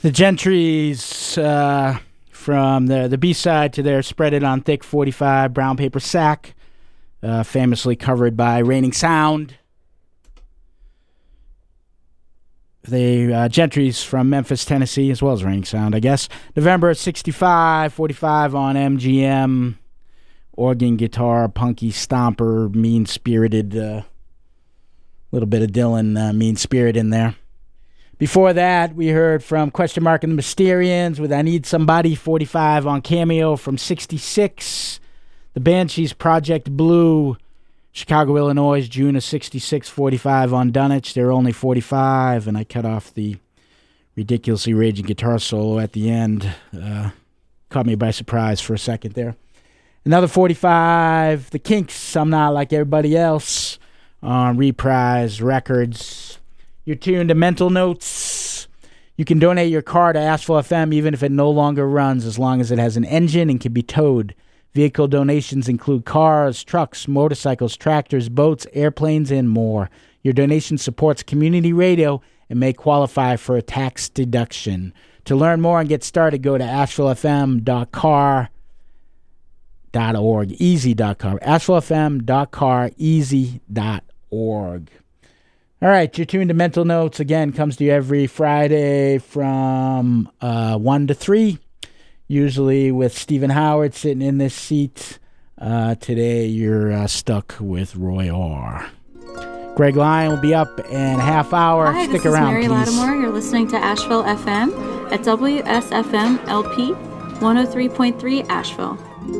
The Gentrys, from the B-side to their Spread It On Thick 45 Brown Paper Sack, famously covered by Raining Sound. The Gentrys from Memphis, Tennessee, as well as Raining Sound, I guess. November 65, 45 on MGM. Organ, guitar, punky, stomper, mean-spirited, little bit of Dylan mean-spirit in there. Before that, we heard from Question Mark and the Mysterians with I Need Somebody, 45 on Cameo from 66. The Banshees, Project Blue, Chicago, Illinois, June of 66, 45 on Dunwich. They're only 45, and I cut off the ridiculously raging guitar solo at the end. Caught me by surprise for a second there. Another 45, The Kinks, I'm Not Like Everybody Else, on Reprise Records. You're tuned to Mental Notes. You can donate your car to Asheville FM even if it no longer runs, as long as it has an engine and can be towed. Vehicle donations include cars, trucks, motorcycles, tractors, boats, airplanes, and more. Your donation supports community radio and may qualify for a tax deduction. To learn more and get started, go to AshevilleFM.car.org, easy.com, AshevilleFM.car.easy.org. All right, you're tuned to Mental Notes. Again, comes to you every Friday from 1 to 3, usually with Stephen Howard sitting in this seat. Today, you're stuck with Roy R. Greg Lyon will be up in a half hour. Hi, Stick this around, is Mary please. Lattimore. You're listening to Asheville FM at WSFM LP 103.3 Asheville.